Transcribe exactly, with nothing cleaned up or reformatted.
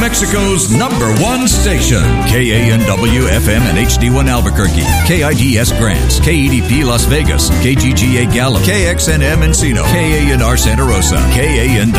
Mexico's number one station. K A N W F M and H D one Albuquerque. K I D S Grants. K E D P Las Vegas. K G G A Gallup. K X N M Encino. K A N R Santa Rosa. K A N W